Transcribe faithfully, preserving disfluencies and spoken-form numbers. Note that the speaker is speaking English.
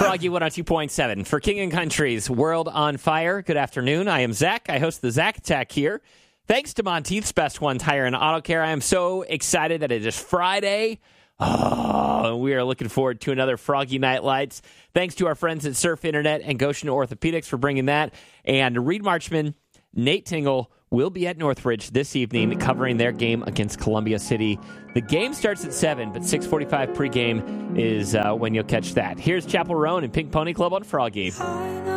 Froggy one oh two point seven for King and Country's World on Fire. Good afternoon. I am Zach. I host the Zach Attack here. Thanks to Monteith's Best One Tire and Auto Care. I am so excited that it is Friday. Oh, we are looking forward to another Froggy Night Lights. Thanks to our friends at Surf Internet and Goshen Orthopedics for bringing that. And Reed Marchman, Nate Tingle will be at Northridge this evening covering their game against Columbia City. The game starts at seven, but six forty-five pregame is uh, when you'll catch that. Here's Chapel Roan and Pink Pony Club on Froggy.